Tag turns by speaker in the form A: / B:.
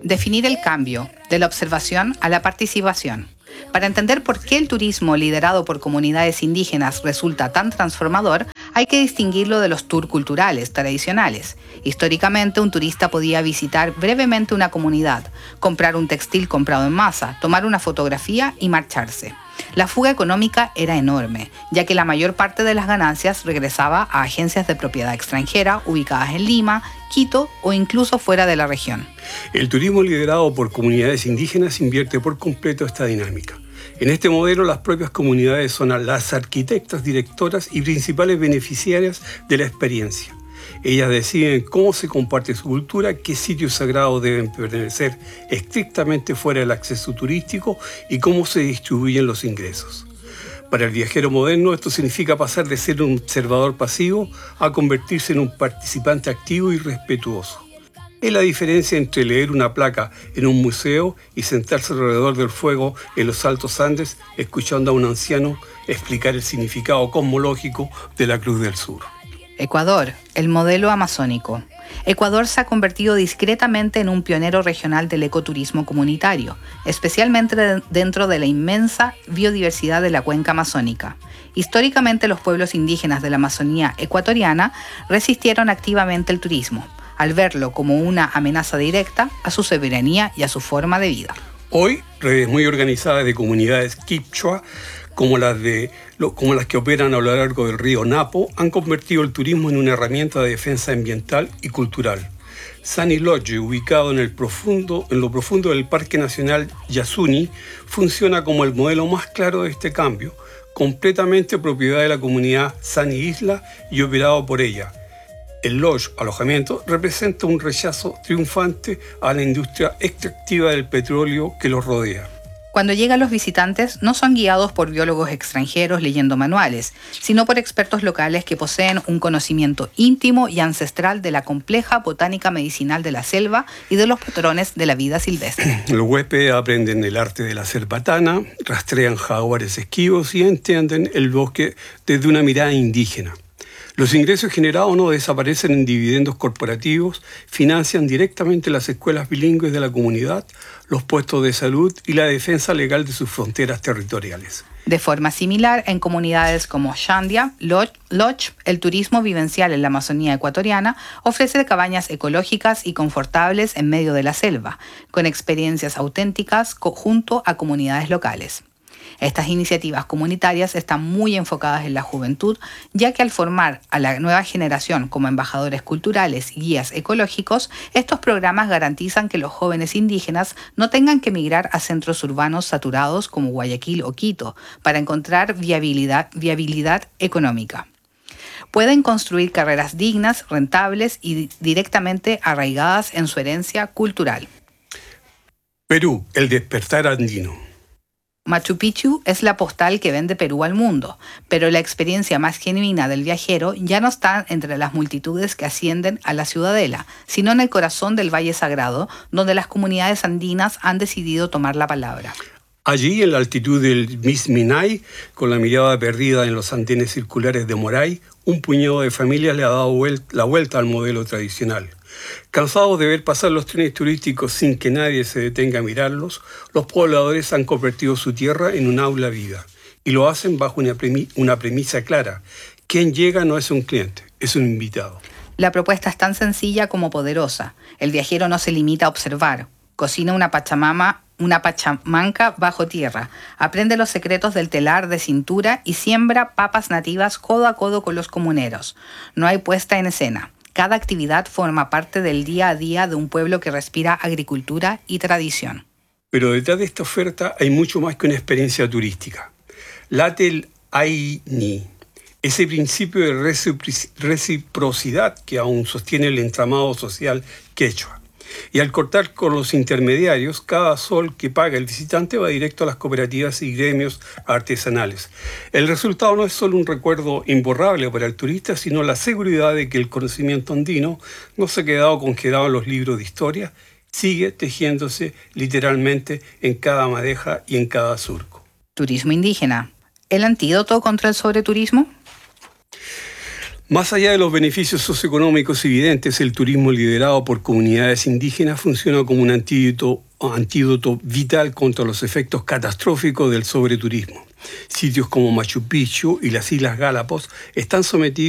A: Definir el cambio de la observación a la participación. Para entender por qué el turismo liderado por comunidades indígenas resulta tan transformador, hay que distinguirlo de los tours culturales tradicionales. Históricamente, un turista podía visitar brevemente una comunidad, comprar un textil comprado en masa, tomar una fotografía y marcharse. La fuga económica era enorme, ya que la mayor parte de las ganancias regresaba a agencias de propiedad extranjera ubicadas en Lima, Quito o incluso fuera de la región.
B: El turismo liderado por comunidades indígenas invierte por completo esta dinámica. En este modelo, las propias comunidades son las arquitectas, directoras y principales beneficiarias de la experiencia. Ellas deciden cómo se comparte su cultura, qué sitios sagrados deben permanecer estrictamente fuera del acceso turístico y cómo se distribuyen los ingresos. Para el viajero moderno, esto significa pasar de ser un observador pasivo a convertirse en un participante activo y respetuoso. Es la diferencia entre leer una placa en un museo y sentarse alrededor del fuego en los Altos Andes escuchando a un anciano explicar el significado cosmológico de la Cruz del Sur.
A: Ecuador, el modelo amazónico. Ecuador se ha convertido discretamente en un pionero regional del ecoturismo comunitario, especialmente dentro de la inmensa biodiversidad de la cuenca amazónica. Históricamente, los pueblos indígenas de la Amazonía ecuatoriana resistieron activamente el turismo, al verlo como una amenaza directa a su soberanía y a su forma de vida.
B: Hoy, redes muy organizadas de comunidades quichua, como las que operan a lo largo del río Napo, han convertido el turismo en una herramienta de defensa ambiental y cultural. Saniloje, ubicado en lo profundo del Parque Nacional Yasuni, funciona como el modelo más claro de este cambio, completamente propiedad de la comunidad Sani Isla y operado por ella. El lodge, alojamiento, representa un rechazo triunfante a la industria extractiva del petróleo que los rodea.
A: Cuando llegan los visitantes, no son guiados por biólogos extranjeros leyendo manuales, sino por expertos locales que poseen un conocimiento íntimo y ancestral de la compleja botánica medicinal de la selva y de los patrones de la vida silvestre.
B: Los huéspedes aprenden el arte de la cerbatana, rastrean jaguares esquivos y entienden el bosque desde una mirada indígena. Los ingresos generados no desaparecen en dividendos corporativos, financian directamente las escuelas bilingües de la comunidad, los puestos de salud y la defensa legal de sus fronteras territoriales.
A: De forma similar, en comunidades como Shandia, Lodge, el turismo vivencial en la Amazonía ecuatoriana ofrece cabañas ecológicas y confortables en medio de la selva, con experiencias auténticas junto a comunidades locales. Estas iniciativas comunitarias están muy enfocadas en la juventud, ya que al formar a la nueva generación como embajadores culturales y guías ecológicos, estos programas garantizan que los jóvenes indígenas no tengan que migrar a centros urbanos saturados como Guayaquil o Quito para encontrar viabilidad económica. Pueden construir carreras dignas, rentables y directamente arraigadas en su herencia cultural.
B: Perú, el despertar andino.
A: Machu Picchu es la postal que vende Perú al mundo, pero la experiencia más genuina del viajero ya no está entre las multitudes que ascienden a la ciudadela, sino en el corazón del Valle Sagrado, donde las comunidades andinas han decidido tomar la palabra.
B: Allí, en la altitud del Misminay, con la mirada perdida en los andenes circulares de Moray, un puñado de familias le ha dado la vuelta al modelo tradicional. Cansados de ver pasar los trenes turísticos sin que nadie se detenga a mirarlos, los pobladores han convertido su tierra en un aula viva. Y lo hacen bajo una premisa clara. Quien llega no es un cliente, es un invitado.
A: La propuesta es tan sencilla como poderosa. El viajero no se limita a observar. Cocina una pachamanca bajo tierra, aprende los secretos del telar de cintura y siembra papas nativas codo a codo con los comuneros. No hay puesta en escena. Cada actividad forma parte del día a día de un pueblo que respira agricultura y tradición.
B: Pero detrás de esta oferta hay mucho más que una experiencia turística. Late el Aini, ese principio de reciprocidad que aún sostiene el entramado social quechua. Y al cortar con los intermediarios, cada sol que paga el visitante va directo a las cooperativas y gremios artesanales. El resultado no es solo un recuerdo imborrable para el turista, sino la seguridad de que el conocimiento andino no se ha quedado congelado en los libros de historia, sigue tejiéndose literalmente en cada madeja y en cada surco.
A: Turismo indígena. ¿El antídoto contra el sobreturismo?
B: Más allá de los beneficios socioeconómicos evidentes, el turismo liderado por comunidades indígenas funciona como un antídoto vital contra los efectos catastróficos del sobreturismo. Sitios como Machu Picchu y las Islas Galápagos están sometidos